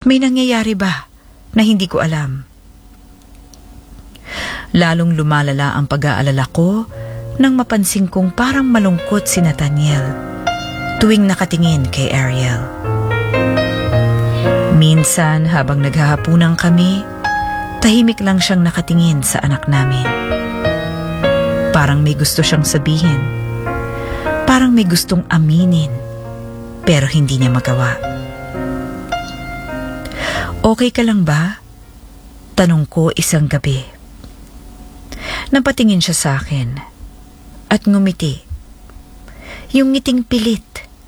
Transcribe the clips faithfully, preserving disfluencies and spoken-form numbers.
May nangyayari ba na hindi ko alam? Lalong lumalala ang pag-aalala ko nang mapansin kong parang malungkot si Nathaniel tuwing nakatingin kay Ariel. Minsan habang naghahapunan kami, tahimik lang siyang nakatingin sa anak namin. Parang may gusto siyang sabihin. Parang may gustong aminin, pero hindi niya magawa. Okay ka lang ba? Tanong ko isang gabi. Napatingin siya sa akin at ngumiti. Yung ngiting pilit.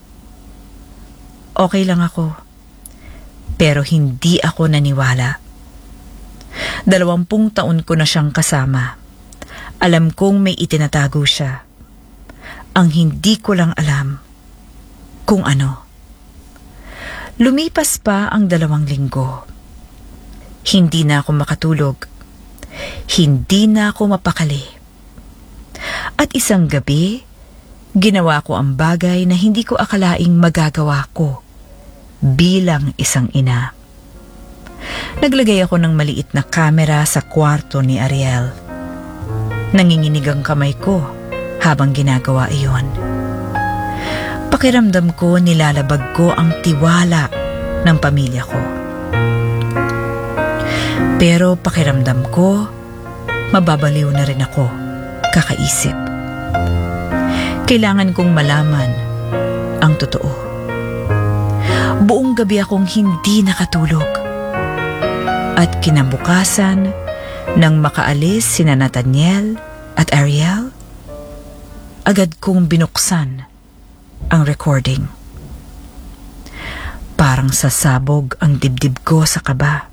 Okay lang ako. Pero hindi ako naniwala. Dalawampung taon ko na siyang kasama. Alam kong may itinatago siya. Ang hindi ko lang alam kung ano. Lumipas pa ang dalawang linggo. Hindi na ako makatulog. Hindi na ako mapakali. At isang gabi, ginawa ko ang bagay na hindi ko akalaing magagawa ko bilang isang ina. Naglagay ako ng maliit na kamera sa kwarto ni Ariel. Nanginginig ang kamay ko habang ginagawa iyon. Pakiramdam ko nilalabag ko ang tiwala ng pamilya ko. Pero pakiramdam ko, mababaliw na rin ako kakaisip. Kailangan kong malaman ang totoo. Buong gabi akong hindi nakatulog. At kinabukasan, nang makaalis sina Nathaniel at Ariel, agad kong binuksan ang recording. Parang sasabog ang dibdib ko sa kaba.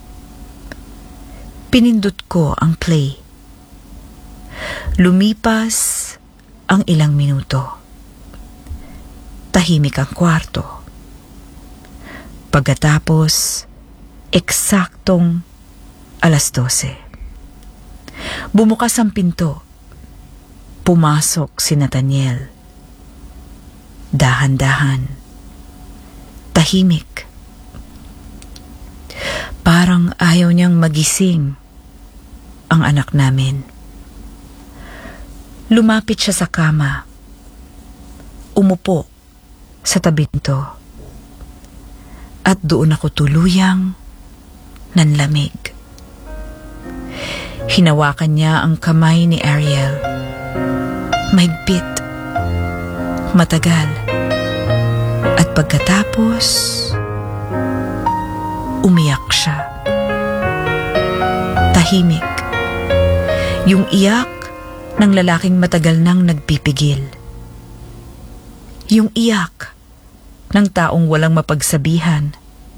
Pinindot ko ang play. Lumipas ang ilang minuto. Tahimik ang kwarto. Pagkatapos, eksaktong alas dose. Bumukas ang pinto. Pumasok si Nathaniel. Dahan-dahan. Tahimik. Parang ayaw niyang magising ang anak namin. Lumapit siya sa kama. Umupo sa tabi nito. At doon ako tuluyang nanlamig. Hinawakan niya ang kamay ni Ariel. Mahigpit. Matagal. At pagkatapos, umiyak siya. Tahimik. Yung iyak ng lalaking matagal nang nagpipigil. Yung iyak ng taong walang mapagsabihan.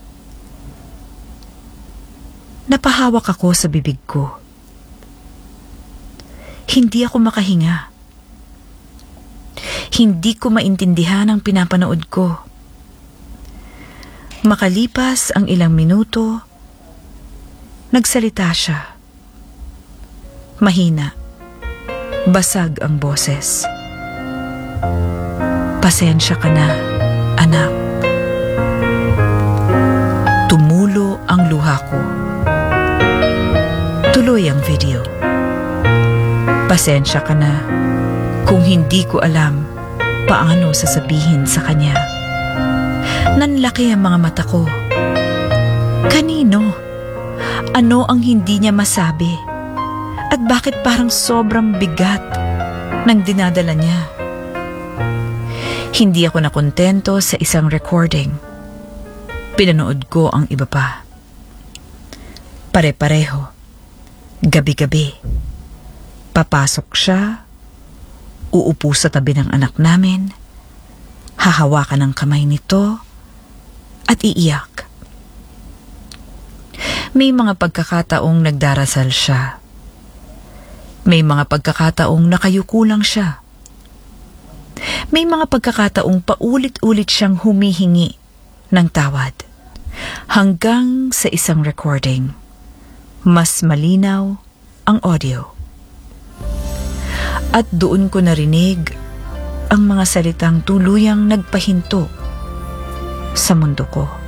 Napahawak ako sa bibig ko. Hindi ako makahinga. Hindi ko maintindihan ang pinapanood ko. Makalipas ang ilang minuto, nagsalita siya. Mahina. Basag ang boses. Pasensya ka na, anak. Tumulo ang luha ko. Tuloy ang video. Pasensya ka na kung hindi ko alam paano sasabihin sa kanya. Nanlaki ang mga mata ko. Kanino? Ano ang hindi niya masabi? At bakit parang sobrang bigat ng dinadala niya? Hindi ako nakontento sa isang recording. Pinanood ko ang iba pa. Pare-pareho. Gabi-gabi. Papasok siya, uupo sa tabi ng anak namin, hahawakan ang kamay nito, at iiyak. May mga pagkakataong nagdarasal siya. May mga pagkakataong nakayuko lang siya. May mga pagkakataong paulit-ulit siyang humihingi ng tawad. Hanggang sa isang recording, mas malinaw ang audio. At doon ko narinig ang mga salitang tuluyang nagpahinto sa mundo ko.